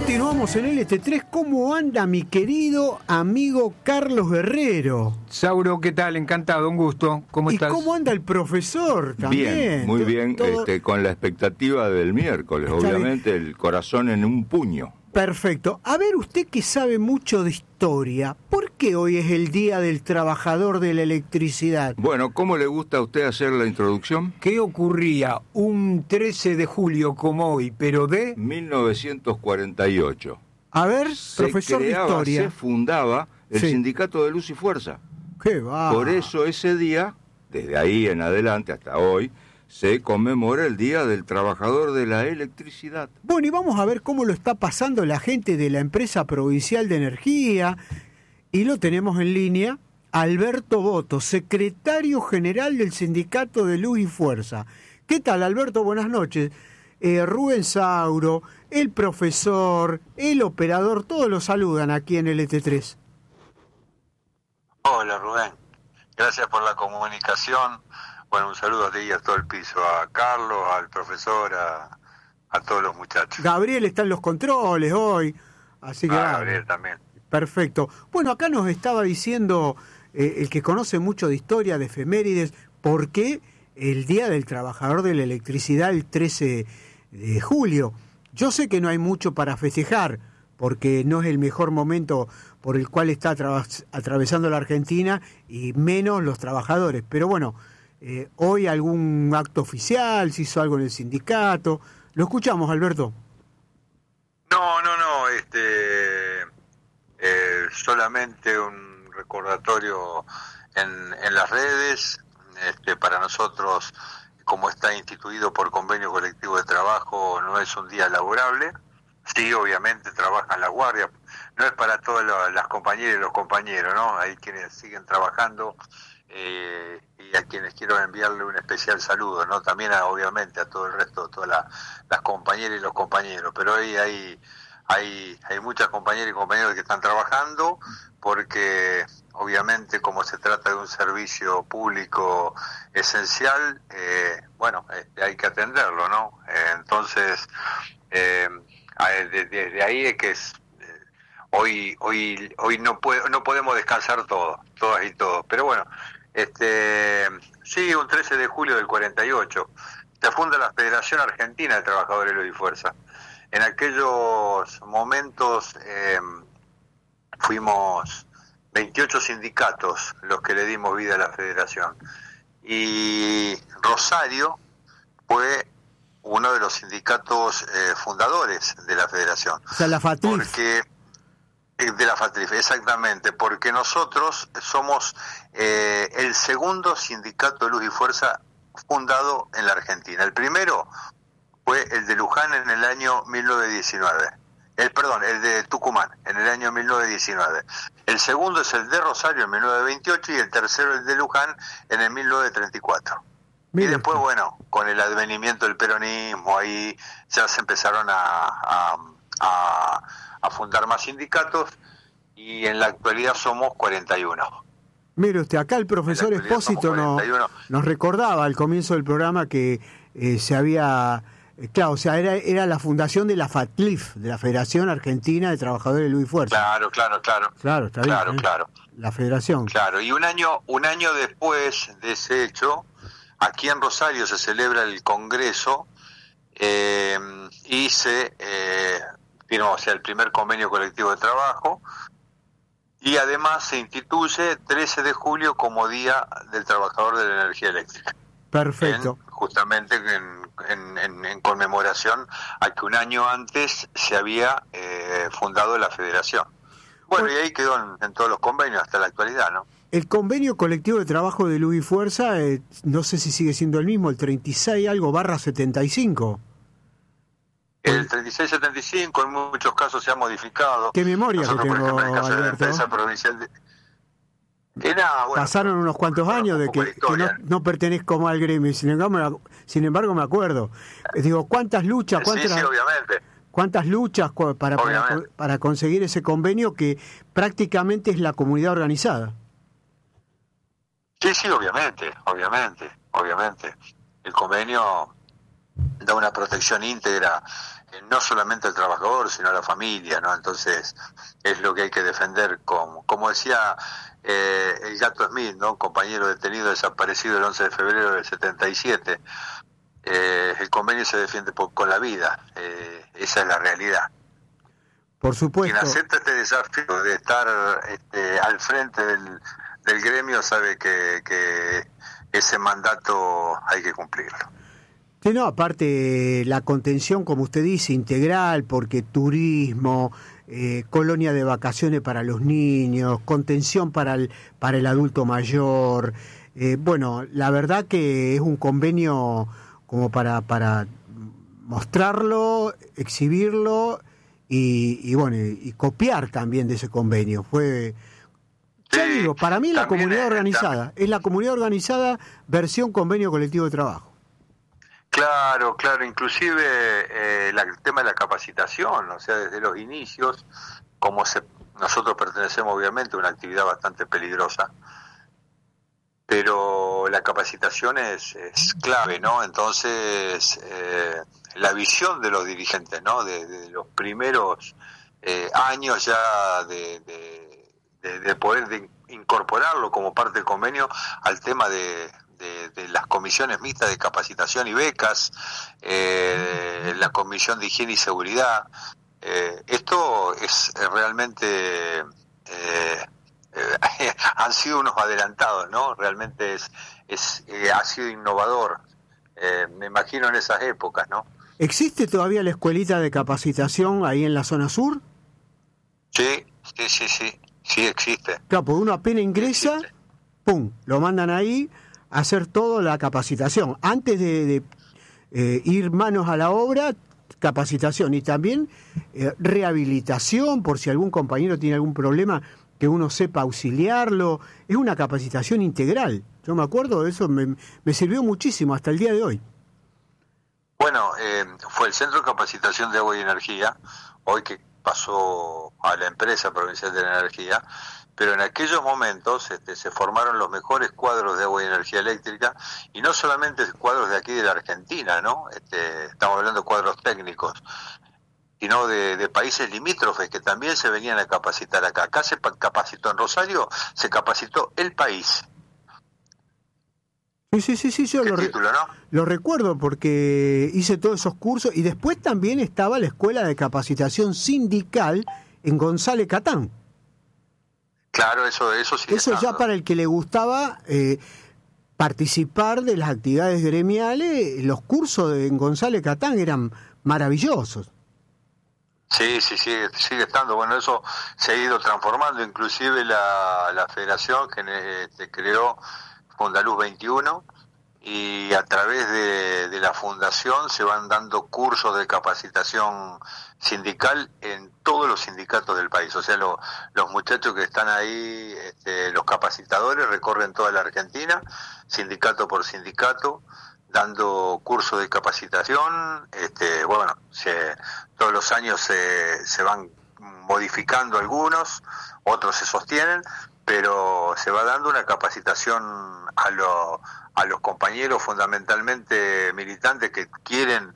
Continuamos en LT3. ¿Cómo anda mi querido amigo Carlos Guerrero? Sauro, ¿qué tal? Encantado, un gusto. ¿Cómo estás? ¿Y cómo anda el profesor también? Bien, muy bien, con la expectativa del miércoles, obviamente, el corazón en un puño. Perfecto. A ver, usted que sabe mucho de historia, ¿por qué hoy es el Día del Trabajador de la Electricidad? Bueno, ¿cómo le gusta a usted hacer la introducción? ¿Qué ocurría un 13 de julio como hoy, pero de...? 1948. A ver, profesor de historia. Se fundaba el Sindicato de Luz y Fuerza. ¡Qué va! Por eso ese día, desde ahí en adelante hasta hoy, se conmemora el Día del Trabajador de la Electricidad. Bueno, y vamos a ver cómo lo está pasando la gente de la Empresa Provincial de Energía. Y lo tenemos en línea, Alberto Boto, secretario general del Sindicato de Luz y Fuerza. ¿Qué tal, Alberto? Buenas noches. Rubén Sauro, el profesor, el operador, todos los saludan aquí en el LT3. Hola, Rubén. Gracias por la comunicación. Bueno, un saludo a ti y a todo el piso, a Carlos, al profesor, a todos los muchachos. Gabriel está en los controles hoy, así que... Gabriel también. Perfecto. Bueno, acá nos estaba diciendo el que conoce mucho de historia, de efemérides, por qué el Día del Trabajador de la Electricidad el 13 de julio. Yo sé que no hay mucho para festejar, porque no es el mejor momento por el cual está atravesando la Argentina, y menos los trabajadores. Pero bueno... hoy algún acto oficial, se hizo algo en el sindicato. Lo escuchamos, Alberto. No, solamente un recordatorio en las redes. Para nosotros, como está instituido por convenio colectivo de trabajo, no es un día laborable. Sí, obviamente trabajan las guardias. No es para todas las compañeras y los compañeros, ¿no? Hay quienes siguen trabajando. Y a quienes quiero enviarle un especial saludo, ¿no? También obviamente a todo el resto, todas las compañeras y los compañeros, pero hoy hay muchas compañeras y compañeros que están trabajando, porque obviamente como se trata de un servicio público esencial, hay que atenderlo, ¿no? Entonces, desde ahí es que hoy no podemos descansar todas y todos, pero bueno. Sí, un 13 de julio del 48 se funda la Federación Argentina de Trabajadores de Luz y Fuerza. En aquellos momentos fuimos 28 sindicatos los que le dimos vida a la federación, y Rosario fue uno de los sindicatos fundadores de la federación. O sea, la FATLIF. De la FATLIF, exactamente, porque nosotros somos el segundo sindicato de Luz y Fuerza fundado en la Argentina. El primero fue el de Luján en el año 1919. El de Tucumán en el año 1919. El segundo es el de Rosario en 1928 y el tercero el de Luján en el 1934. Mira. Y después, bueno, con el advenimiento del peronismo, ahí ya se empezaron a fundar más sindicatos, y en la actualidad somos 41. Mire usted, acá el profesor Espósito nos recordaba al comienzo del programa que se había... Claro, o sea, era la fundación de la FATLIF, de la Federación Argentina de Trabajadores de Luz y Fuerza. Claro. Claro, está bien. Claro. La federación. Claro, y un año después de ese hecho, aquí en Rosario se celebra el Congreso, y se firmó, el primer convenio colectivo de trabajo, y además se instituye 13 de julio como Día del Trabajador de la Energía Eléctrica. Perfecto. Justamente en conmemoración a que un año antes se había fundado la federación. Bueno, y ahí quedó en todos los convenios hasta la actualidad, ¿no? El convenio colectivo de trabajo de Luz y Fuerza, no sé si sigue siendo el mismo, el 36 algo /75. El 3675 en muchos casos se ha modificado. ¿Qué memoria Nosotros, que tengo, por ejemplo, en el caso Alberto? de la empresa provincial pasaron unos cuantos años de que no pertenezco más al gremio, sin embargo me acuerdo. Digo, ¿cuántas luchas? Sí, obviamente. ¿Cuántas luchas para conseguir ese convenio que prácticamente es la comunidad organizada? Sí, obviamente. El convenio da una protección íntegra no solamente al trabajador, sino a la familia, ¿no? Entonces, es lo que hay que defender, como decía el Gato Smith, ¿no? Un compañero detenido desaparecido el 11 de febrero del 77. El convenio se defiende con la vida, esa es la realidad. Por supuesto. Quien acepta este desafío de estar al frente del gremio sabe que ese mandato hay que cumplirlo. Sí, no, aparte la contención, como usted dice, integral, porque turismo, colonia de vacaciones para los niños, contención para el adulto mayor. Bueno, la verdad que es un convenio como para mostrarlo, exhibirlo y bueno, y copiar también de ese convenio. Fue, ya digo, para mí la comunidad organizada, es la comunidad organizada versión convenio colectivo de trabajo. Claro, inclusive el tema de la capacitación, o sea, desde los inicios, nosotros pertenecemos obviamente a una actividad bastante peligrosa, pero la capacitación es clave, ¿no? Entonces, la visión de los dirigentes, ¿no? De los primeros años ya de poder incorporarlo como parte del convenio al tema de las comisiones mixtas de capacitación y becas, la comisión de higiene y seguridad. Esto es realmente han sido unos adelantados, ¿no? Realmente ha sido innovador, me imagino en esas épocas, ¿no? ¿Existe todavía la escuelita de capacitación ahí en la zona sur? Sí existe. Claro, porque uno apenas ingresa, ¡pum!, lo mandan ahí a hacer toda la capacitación. Antes de ir manos a la obra, capacitación y también rehabilitación, por si algún compañero tiene algún problema, que uno sepa auxiliarlo. Es una capacitación integral. Yo me acuerdo de eso, me sirvió muchísimo hasta el día de hoy. Bueno, fue el Centro de Capacitación de Agua y Energía, hoy que pasó a la empresa provincial de la energía, pero en aquellos momentos se formaron los mejores cuadros de agua y energía eléctrica, y no solamente cuadros de aquí de la Argentina, ¿no? Estamos hablando de cuadros técnicos, sino de países limítrofes que también se venían a capacitar acá. Acá se capacitó en Rosario, se capacitó el país. Sí, yo título, ¿no? Lo recuerdo porque hice todos esos cursos y después también estaba la Escuela de Capacitación Sindical en González Catán. Claro, eso sí. Eso ya para el que le gustaba participar de las actividades gremiales, los cursos en González Catán eran maravillosos. Sí, sigue estando. Bueno, eso se ha ido transformando, inclusive la federación que creó Fundaluz 21, y a través de la fundación se van dando cursos de capacitación sindical en todos los sindicatos del país. O sea, los muchachos que están ahí, los capacitadores, recorren toda la Argentina, sindicato por sindicato, dando cursos de capacitación. Bueno, todos los años se van modificando algunos, otros se sostienen, pero se va dando una capacitación a los compañeros, fundamentalmente militantes, que quieren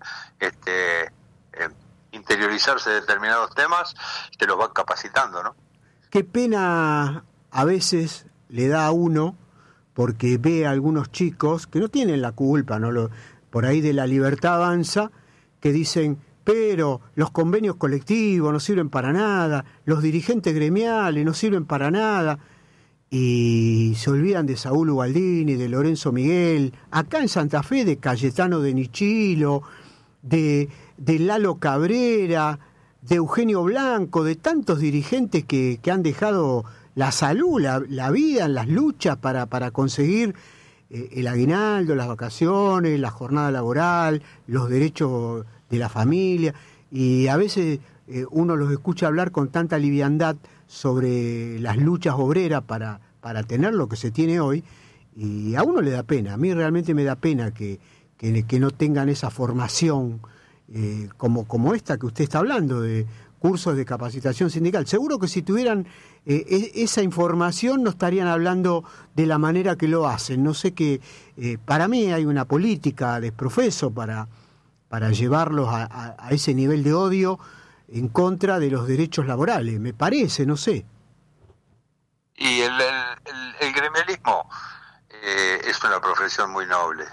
interiorizarse de determinados temas, se los va capacitando, ¿no? Qué pena a veces le da a uno, porque ve a algunos chicos que no tienen la culpa, por ahí de La Libertad Avanza, que dicen: pero los convenios colectivos no sirven para nada, los dirigentes gremiales no sirven para nada, y se olvidan de Saúl Ubaldini, de Lorenzo Miguel, acá en Santa Fe de Cayetano de Nichilo, de Lalo Cabrera, de Eugenio Blanco, de tantos dirigentes que han dejado la salud, la vida en las luchas para conseguir el aguinaldo, las vacaciones, la jornada laboral, los derechos de la familia, y a veces uno los escucha hablar con tanta liviandad sobre las luchas obreras para tener lo que se tiene hoy, y a uno le da pena. A mí realmente me da pena que no tengan esa formación como esta que usted está hablando, de cursos de capacitación sindical. Seguro que si tuvieran esa información no estarían hablando de la manera que lo hacen. No sé qué, para mí hay una política, les profeso, para para llevarlos a ese nivel de odio en contra de los derechos laborales, me parece, no sé. Y el gremialismo es una profesión muy noble.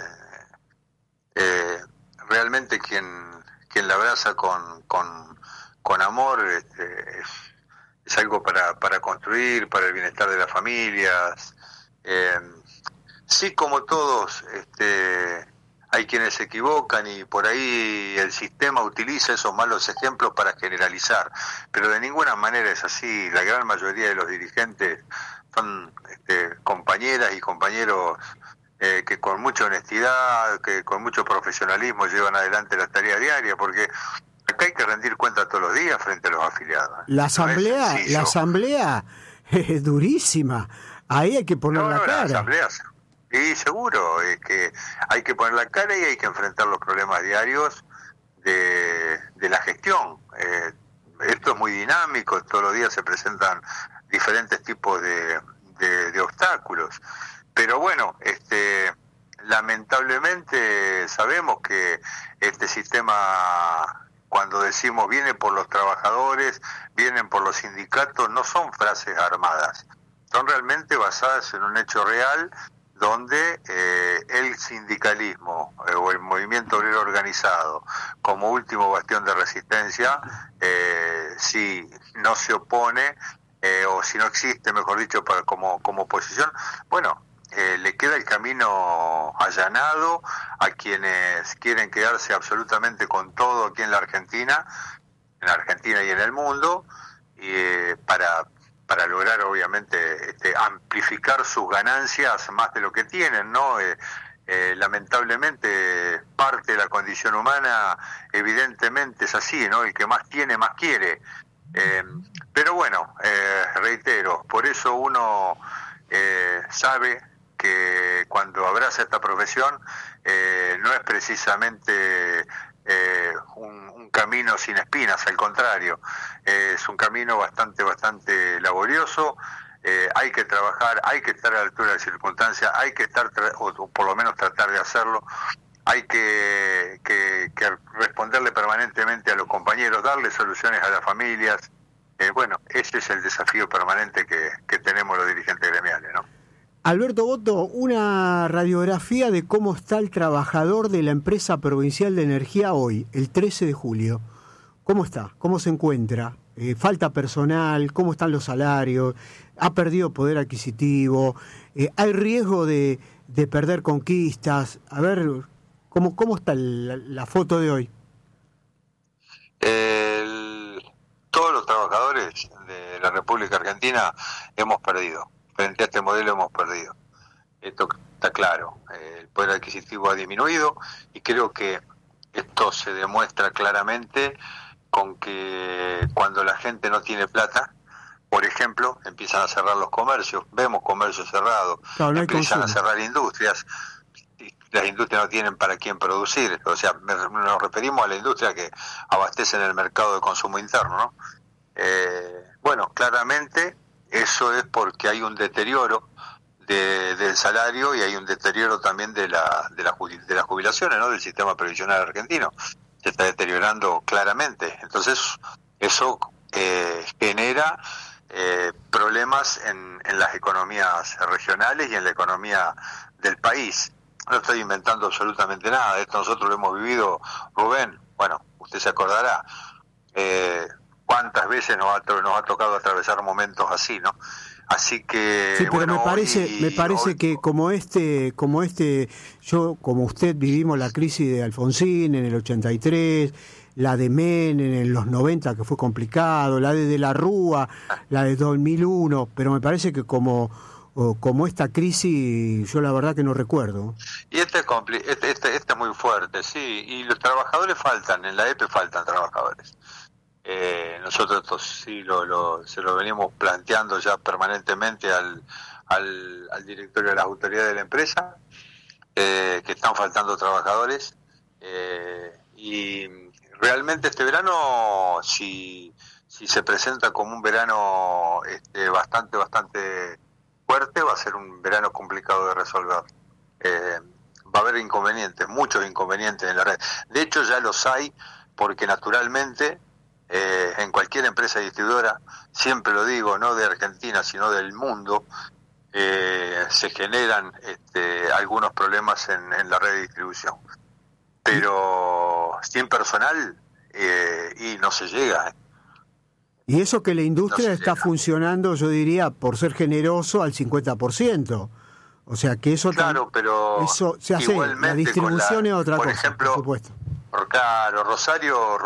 Realmente quien la abraza con amor es algo para construir, para el bienestar de las familias. Sí, como todos, hay quienes se equivocan y por ahí el sistema utiliza esos malos ejemplos para generalizar, pero de ninguna manera es así. La gran mayoría de los dirigentes son compañeras y compañeros que con mucha honestidad, que con mucho profesionalismo llevan adelante las tareas diarias, porque acá hay que rendir cuentas todos los días frente a los afiliados. La asamblea es durísima, ahí hay que poner la cara. La asamblea, sí, seguro, es que hay que poner la cara y hay que enfrentar los problemas diarios de la gestión. Esto es muy dinámico, todos los días se presentan diferentes tipos de obstáculos. Pero bueno, lamentablemente sabemos que este sistema, cuando decimos viene por los trabajadores, vienen por los sindicatos, no son frases armadas, son realmente basadas en un hecho real donde el sindicalismo o el movimiento obrero organizado como último bastión de resistencia, si no se opone o si no existe, mejor dicho, como oposición, bueno, le queda el camino allanado a quienes quieren quedarse absolutamente con todo aquí en la Argentina y en el mundo, para lograr obviamente amplificar sus ganancias más de lo que tienen, ¿no? Lamentablemente parte de la condición humana evidentemente es así, ¿no? El que más tiene, más quiere. Pero bueno, reitero, por eso uno sabe que cuando abraza esta profesión no es precisamente un camino sin espinas, al contrario, es un camino bastante laborioso. Hay que trabajar, hay que estar a la altura de las circunstancias, hay que estar, o por lo menos tratar de hacerlo, hay que responderle permanentemente a los compañeros, darle soluciones a las familias. Bueno, ese es el desafío permanente que tenemos los dirigentes gremiales, ¿no? Alberto Boto, una radiografía de cómo está el trabajador de la empresa provincial de energía hoy, el 13 de julio. ¿Cómo está? ¿Cómo se encuentra? ¿Falta personal? ¿Cómo están los salarios? ¿Ha perdido poder adquisitivo? ¿Hay riesgo de perder conquistas? A ver, ¿cómo está la foto de hoy? Todos los trabajadores de la República Argentina hemos perdido. Frente a este modelo hemos perdido. Esto está claro. El poder adquisitivo ha disminuido y creo que esto se demuestra claramente con que cuando la gente no tiene plata, por ejemplo, empiezan a cerrar los comercios, vemos comercios cerrados, claro, empiezan a cerrar industrias, las industrias no tienen para quién producir, o sea, nos referimos a la industria que abastece en el mercado de consumo interno, ¿no? Bueno, claramente eso es porque hay un deterioro del salario y hay un deterioro también de las jubilaciones, ¿no? Del sistema previsional argentino. Se está deteriorando claramente. Entonces, eso genera problemas en las economías regionales y en la economía del país. No estoy inventando absolutamente nada. Esto nosotros lo hemos vivido, Rubén. Bueno, usted se acordará. Cuántas veces nos ha tocado atravesar momentos así, ¿no? Así que sí, pero bueno, me parece que como usted vivimos la crisis de Alfonsín en el 83, la de Menem en los 90 que fue complicado, la de la Rúa, la de 2001, pero me parece que como esta crisis yo la verdad que no recuerdo. Y este es muy fuerte, sí, y los trabajadores faltan, en la EPE faltan trabajadores. Nosotros esto sí se lo venimos planteando ya permanentemente al directorio de las autoridades de la empresa, que están faltando trabajadores, y realmente este verano, si se presenta como un verano bastante fuerte, va a ser un verano complicado de resolver. va a haber inconvenientes, muchos inconvenientes en la red. De hecho ya los hay, porque naturalmente en cualquier empresa distribuidora, siempre lo digo, no de Argentina, sino del mundo, se generan algunos problemas en la red de distribución. Pero sin personal y no se llega. Y eso que la industria No está llega. funcionando, yo diría, por ser generoso, al 50%. O sea que eso, Claro, pero eso se hace, igualmente la distribución con es otra por cosa, ejemplo, por supuesto. Claro, Rosario,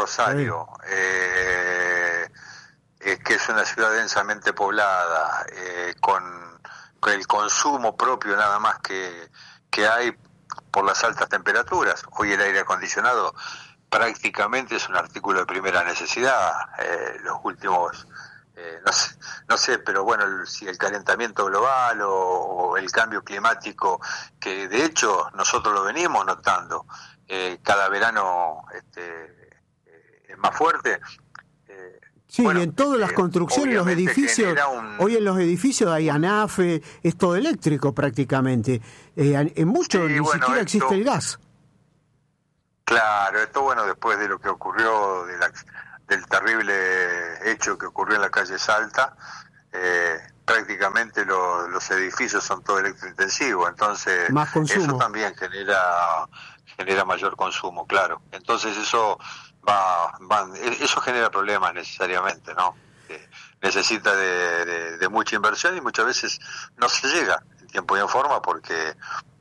que es una ciudad densamente poblada, con el consumo propio nada más que hay por las altas temperaturas. Hoy el aire acondicionado prácticamente es un artículo de primera necesidad. Los últimos, no sé, pero bueno, si el calentamiento global o el cambio climático, que de hecho nosotros lo venimos notando, cada verano es más fuerte. Sí, Bueno, y en todas las construcciones, los obviamente edificios, genera hoy en los edificios hay ANAFE, es todo eléctrico prácticamente. En muchos Sí, ni bueno, siquiera esto- existe el gas. Claro, esto bueno, después de lo que ocurrió, del terrible hecho que ocurrió en la calle Salta, prácticamente los edificios son todo electrointensivos, entonces Más consumo. eso también genera mayor consumo, claro. Entonces eso eso genera problemas necesariamente, ¿no? Necesita de mucha inversión y muchas veces no se llega en tiempo y en forma porque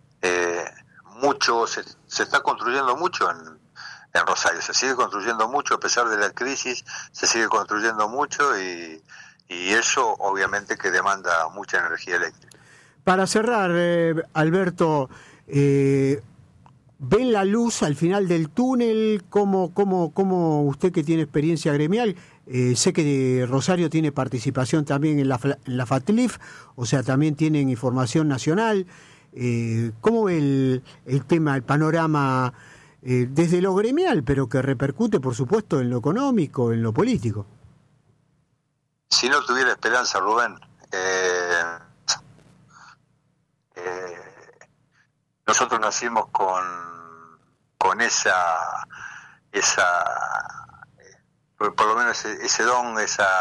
se está construyendo mucho en Rosario, se sigue construyendo mucho a pesar de la crisis, se sigue construyendo mucho y eso obviamente que demanda mucha energía eléctrica. Para cerrar, Alberto, ¿ven la luz al final del túnel? ¿Cómo usted que tiene experiencia gremial? Sé que Rosario tiene participación también en la FATLIF, o sea, también tienen información nacional. ¿Cómo ve el tema, el panorama desde lo gremial, pero que repercute, por supuesto, en lo económico, en lo político? Si no tuviera esperanza, Rubén, nosotros nacimos con esa por lo menos ese don,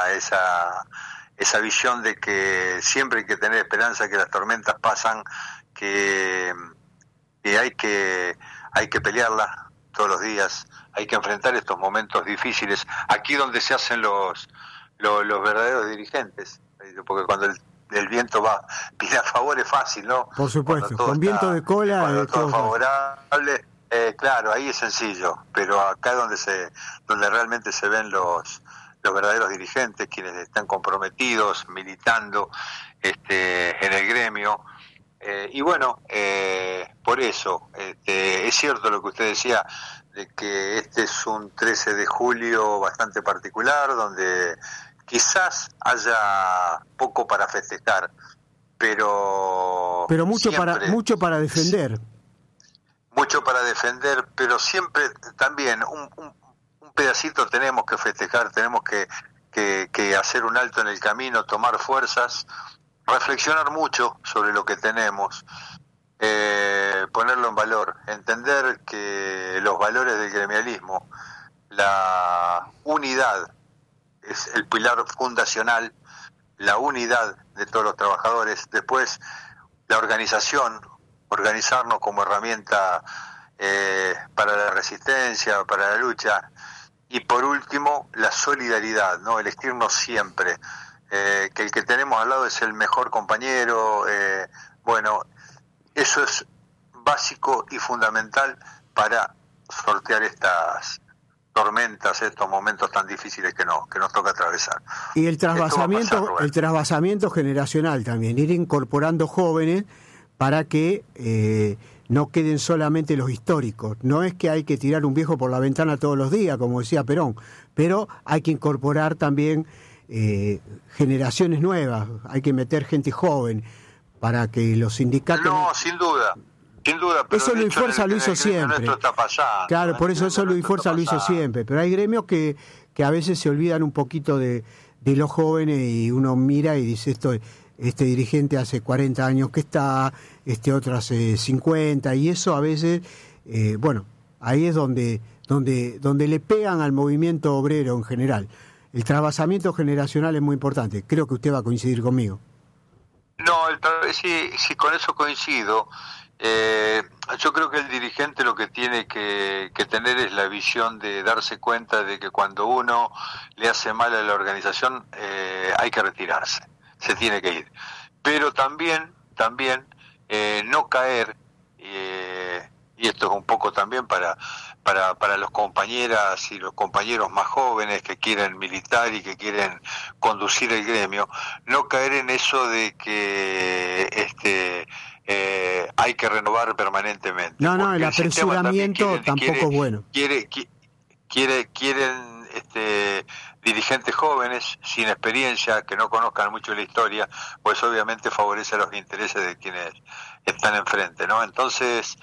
esa visión de que siempre hay que tener esperanza, que las tormentas pasan, que hay que pelearla todos los días, hay que enfrentar estos momentos difíciles, aquí donde se hacen los verdaderos dirigentes, porque cuando el viento pide a favor es fácil, ¿no? Por supuesto, con viento de cola. Cuando todo es favorable, claro, ahí es sencillo, pero acá es donde realmente se ven los verdaderos dirigentes, quienes están comprometidos, militando en el gremio. Y bueno, por eso, es cierto lo que usted decía, de que este es un 13 de julio bastante particular, donde quizás haya poco para festejar, pero mucho siempre, mucho para defender. Mucho para defender, pero siempre también un pedacito tenemos que festejar, tenemos que hacer un alto en el camino, tomar fuerzas, reflexionar mucho sobre lo que tenemos, ponerlo en valor, entender que los valores del gremialismo, la unidad es el pilar fundacional, la unidad de todos los trabajadores, después la organizarnos como herramienta para la resistencia, para la lucha, y por último la solidaridad, ¿no? El estirnos siempre, que el que tenemos al lado es el mejor compañero, bueno, eso es básico y fundamental para sortear estas tormentas, estos momentos tan difíciles que nos toca atravesar. Y el trasvasamiento generacional también, ir incorporando jóvenes para que no queden solamente los históricos. No es que hay que tirar un viejo por la ventana todos los días, como decía Perón, pero hay que incorporar también generaciones nuevas, hay que meter gente joven para que los sindicatos... No, sin duda. Pero eso Luis Fuerza lo hizo siempre. Está pasando, claro, por eso Luis Fuerza lo hizo siempre. Pero hay gremios que a veces se olvidan un poquito de los jóvenes y uno mira y dice esto este dirigente hace 40 años que está, este otro hace 50, y eso a veces, ahí es donde le pegan al movimiento obrero en general. El trasvasamiento generacional es muy importante. Creo que usted va a coincidir conmigo. No, sí, con eso coincido. Yo creo que el dirigente lo que tiene que tener es la visión de darse cuenta de que cuando uno le hace mal a la organización hay que retirarse, se tiene que ir. Pero también no caer, y esto es un poco también para los compañeras y los compañeros más jóvenes que quieren militar y que quieren conducir el gremio, no caer en eso de que hay que renovar permanentemente. No, el apresuramiento tampoco es bueno. Quieren dirigentes jóvenes sin experiencia, que no conozcan mucho la historia, pues obviamente favorece los intereses de quienes están enfrente, ¿no? Entonces,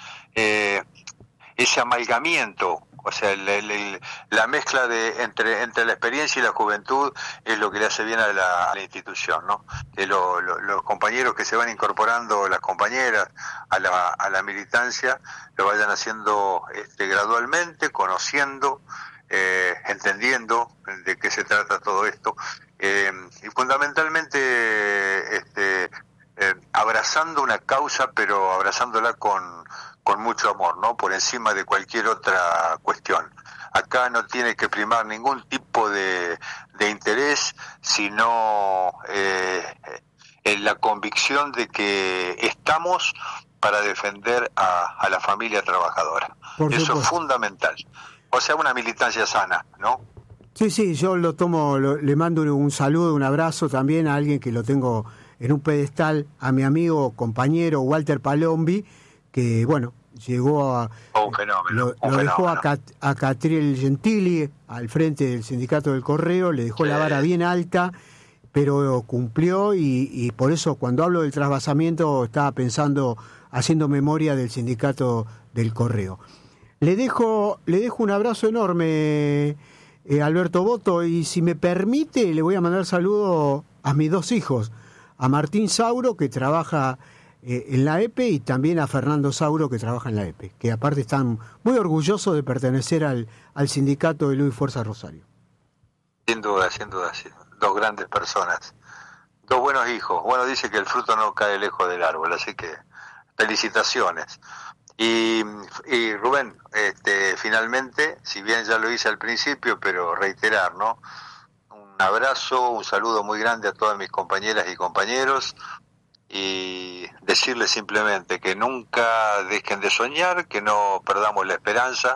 ese amalgamiento, o sea, la mezcla entre la experiencia y la juventud es lo que le hace bien a la institución, ¿no? Que los compañeros que se van incorporando, las compañeras a la militancia, lo vayan haciendo gradualmente, conociendo, entendiendo de qué se trata todo esto, y fundamentalmente abrazando una causa, pero abrazándola con mucho amor, ¿no? Por encima de cualquier otra cuestión. Acá no tiene que primar ningún tipo de interés, sino en la convicción de que estamos para defender a la familia trabajadora. Eso es fundamental. O sea, una militancia sana, ¿no? Sí, yo lo tomo, le mando un saludo, un abrazo también a alguien que lo tengo en un pedestal, a mi amigo, compañero Walter Palombi, que llegó a lo dejó a Catriel Gentili al frente del sindicato del Correo, le dejó la vara bien alta, pero cumplió, y por eso cuando hablo del trasvasamiento estaba pensando, haciendo memoria del sindicato del Correo. Le dejo un abrazo enorme, Alberto Boto, y si me permite le voy a mandar saludo a mis dos hijos, a Martín Sauro, que trabaja en la EPE, y también a Fernando Sauro, que trabaja en la EPE, que aparte están muy orgullosos de pertenecer al sindicato de Luz y Fuerza Rosario. Sin duda, dos grandes personas, dos buenos hijos. Bueno, dice que el fruto no cae lejos del árbol, así que felicitaciones. Y Rubén, finalmente, si bien ya lo hice al principio, pero reiterar, ¿no? Un abrazo, un saludo muy grande a todas mis compañeras y compañeros, y decirles simplemente que nunca dejen de soñar, que no perdamos la esperanza,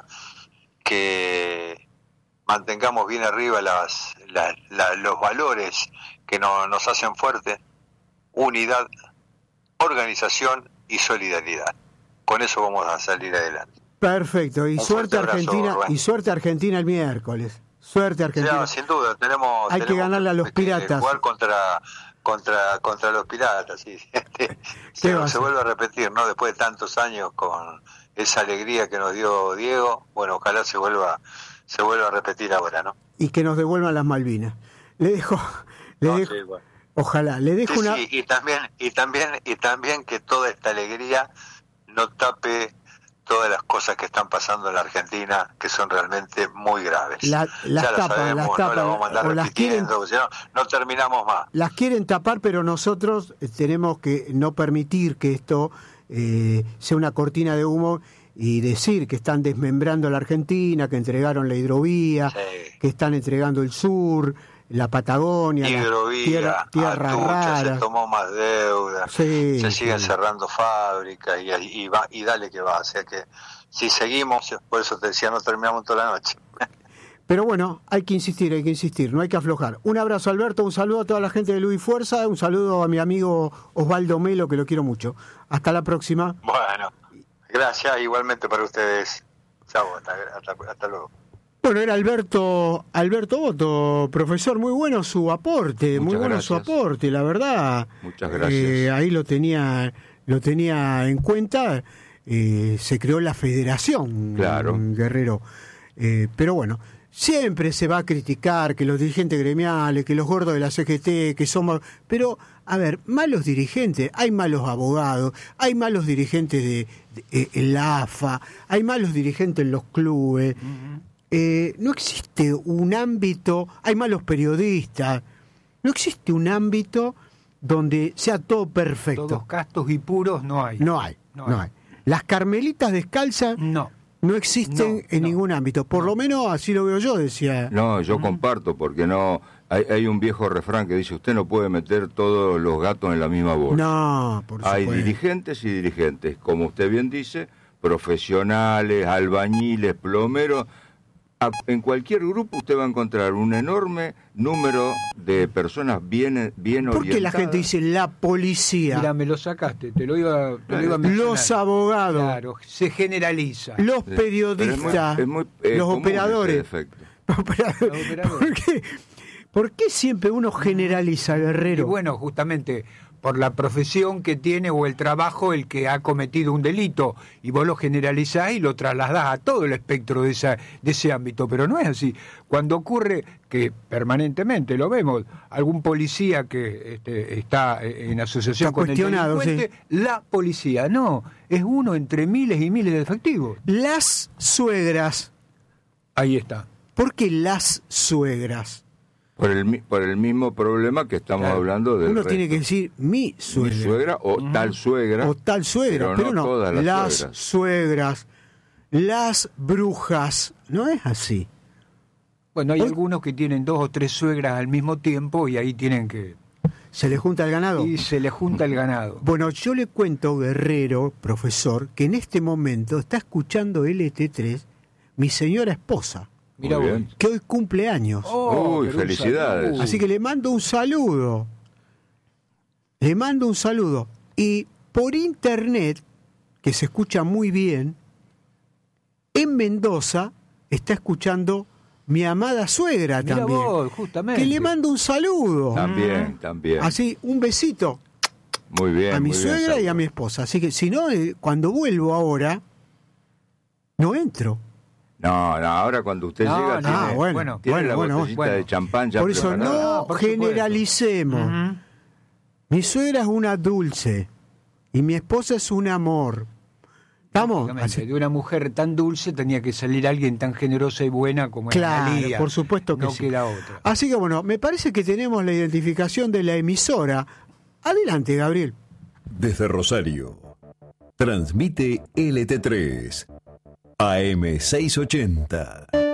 que mantengamos bien arriba los valores que nos hacen fuertes: unidad, organización y solidaridad. Con eso vamos a salir adelante. Perfecto, y suerte Argentina, Rubén. Y suerte Argentina el miércoles. Suerte Argentina. Ya, sin duda, hay que ganarle a los piratas. Jugar contra los piratas, sí. Se vuelve a repetir, ¿no? Después de tantos años, con esa alegría que nos dio Diego, bueno, ojalá se vuelva a repetir ahora, ¿no? Y que nos devuelvan las Malvinas. Le dejo. Sí, bueno. Ojalá. Le dejo una. Sí, y también que toda esta alegría no tape todas las cosas que están pasando en la Argentina, que son realmente muy graves. Las tapan, no las vamos a andar repitiendo, no terminamos más. Las quieren tapar, pero nosotros tenemos que no permitir que esto sea una cortina de humo y decir que están desmembrando la Argentina, que entregaron la hidrovía, que están entregando el sur, la Patagonia, hidrovía, tierra rara. Se tomó más deuda, se siguen cerrando fábricas y dale que va. O sea que si seguimos, por eso te decía, no terminamos toda la noche. Pero bueno, hay que insistir, no hay que aflojar. Un abrazo, Alberto, un saludo a toda la gente de Luz y Fuerza, un saludo a mi amigo Osvaldo Melo, que lo quiero mucho. Hasta la próxima. Bueno, gracias, igualmente para ustedes. Chao, hasta luego. Bueno, era Alberto Boto, profesor, muy bueno su aporte, la verdad. Muchas gracias. Ahí lo tenía en cuenta, se creó la federación, claro. Guerrero. Pero bueno, siempre se va a criticar que los dirigentes gremiales, que los gordos de la CGT, que somos... Pero, a ver, malos dirigentes, hay malos abogados, hay malos dirigentes en la AFA, hay malos dirigentes en los clubes. No existe un ámbito, hay malos periodistas, no existe un ámbito donde sea todo perfecto. Todos castos y puros no hay. No hay. Las carmelitas descalzas No existen en ningún ámbito. Por lo menos así lo veo yo, decía. No, yo comparto, porque no... Hay un viejo refrán que dice, usted no puede meter todos los gatos en la misma bolsa. No, por supuesto. Hay dirigentes y dirigentes, como usted bien dice, profesionales, albañiles, plomeros. En cualquier grupo usted va a encontrar un enorme número de personas bien orientadas. ¿Por qué la gente dice la policía? Mira, me lo sacaste, te lo iba a mencionar. Los abogados. Claro, se generaliza. Los periodistas. Los operadores. Los operadores. ¿Por qué siempre uno generaliza, Guerrero? Y bueno, justamente por la profesión que tiene o el trabajo el que ha cometido un delito, y vos lo generalizás y lo trasladás a todo el espectro de ese ámbito, pero no es así. Cuando ocurre, que permanentemente lo vemos, algún policía que está en asociación con el delincuente, sí. La policía, no, es uno entre miles y miles de efectivos. Las suegras. Ahí está. ¿Por qué las suegras? Por el mismo problema que estamos hablando de. Uno tiene que decir mi suegra. Mi suegra o tal suegra. O tal suegra, pero no todas las suegras, las brujas. No es así. Bueno, hay algunos que tienen 2 o 3 suegras al mismo tiempo y ahí tienen que... ¿Se le junta el ganado? Y se le junta el ganado. Bueno, yo le cuento, Guerrero, profesor, que en este momento está escuchando LT3 mi señora esposa. Mira vos, que hoy cumple años. Uy, felicidades. Así que le mando un saludo. Le mando un saludo. Y por internet, que se escucha muy bien, en Mendoza está escuchando mi amada suegra. Mirá también. Vos, justamente. Que le mando un saludo. También. Así, un besito. Muy bien. A mi suegra y a mi esposa. Así que si no, cuando vuelvo ahora, no entro. No, ahora cuando usted llega tiene la botellita de champán ya por eso preparada. no generalicemos. Mi suegra es una dulce y mi esposa es un amor. ¿Estamos? De una mujer tan dulce tenía que salir alguien tan generosa y buena como Claro, por supuesto que no sí. queda otra. Así que bueno, me parece que tenemos la identificación de la emisora. Adelante, Gabriel. Desde Rosario, transmite LT3 AM 680.